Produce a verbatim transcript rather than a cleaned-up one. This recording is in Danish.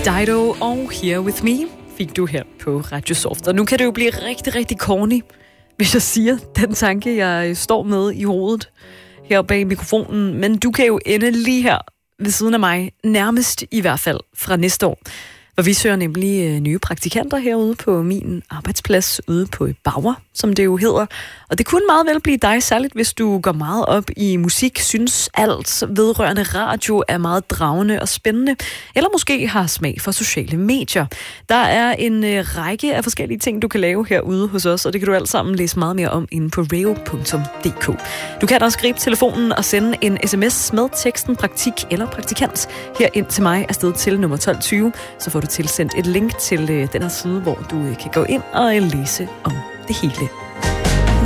Dido og Here With Me fik du her på Radio Soft. Og nu kan det jo blive rigtig, rigtig corny, hvis jeg siger den tanke, jeg står med i hovedet her bag mikrofonen. Men du kan jo ende lige her ved siden af mig, nærmest i hvert fald fra næste år. For vi søger nemlig nye praktikanter herude på min arbejdsplads, ude på Bauer, som det jo hedder. Og det kunne meget vel blive dig, særligt hvis du går meget op i musik, synes alt vedrørende radio er meget dragende og spændende, eller måske har smag for sociale medier. Der er en række af forskellige ting, du kan lave herude hos os, og det kan du alt sammen læse meget mere om inde på radio punktum d k. Du kan også gribe telefonen og sende en sms med teksten praktik eller praktikant her ind til mig afsted til nummer tolv tyve, så får du tilsendt et link til den her side, hvor du kan gå ind og læse om det hele.